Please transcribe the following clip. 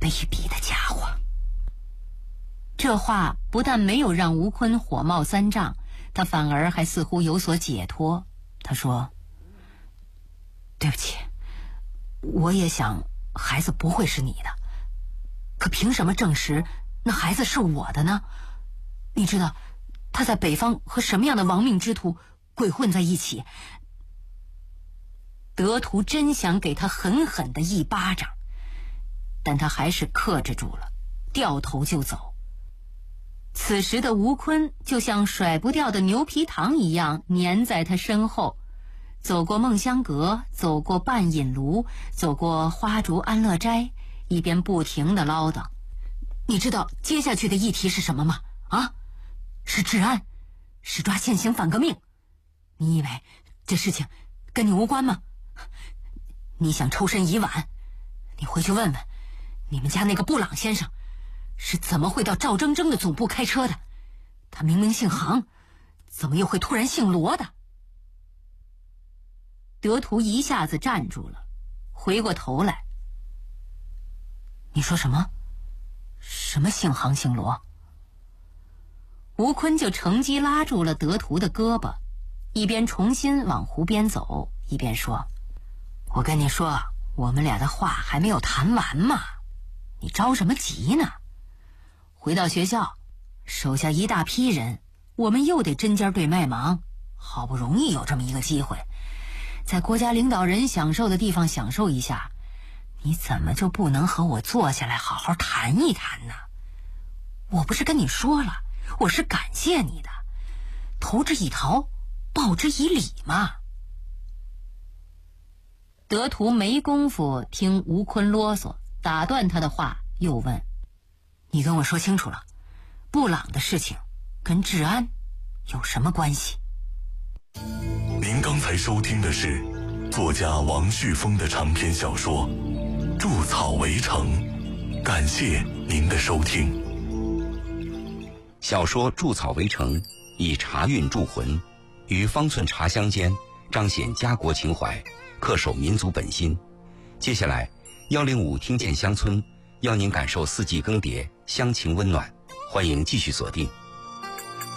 卑鄙的家伙。这话不但没有让吴坤火冒三丈，他反而还似乎有所解脱。他说：对不起，我也想孩子不会是你的，可凭什么证实那孩子是我的呢？你知道他在北方和什么样的亡命之徒鬼混在一起？德图真想给他狠狠的一巴掌，但他还是克制住了，掉头就走。此时的吴坤就像甩不掉的牛皮糖一样粘在他身后，走过梦香阁，走过半隐炉，走过花烛安乐斋，一边不停地唠叨：你知道接下去的议题是什么吗？啊，是治安，是抓现行反革命。你以为这事情跟你无关吗？你想抽身已晚，你回去问问你们家那个布朗先生是怎么会到赵铮铮的总部开车的？他明明姓杭，怎么又会突然姓罗的？德图一下子站住了，回过头来：你说什么？什么姓杭姓罗？吴坤就乘机拉住了德图的胳膊，一边重新往湖边走，一边说：我跟你说，我们俩的话还没有谈完嘛，你着什么急呢？回到学校，手下一大批人，我们又得针尖对麦芒，好不容易有这么一个机会，在国家领导人享受的地方享受一下，你怎么就不能和我坐下来好好谈一谈呢？我不是跟你说了，我是感谢你的，投之以桃，报之以礼嘛。德图没工夫听吴坤啰嗦，打断他的话，又问：你跟我说清楚了，布朗的事情跟治安有什么关系？ 您刚才收听的是作家王旭峰的长篇小说《筑草围城》，感谢您的收听。 小说《筑草围城》以茶韵铸魂，于方寸茶香间彰显家国情怀，恪守民族本心。接下来105听见乡村邀您感受四季更迭，乡情温暖，欢迎继续锁定。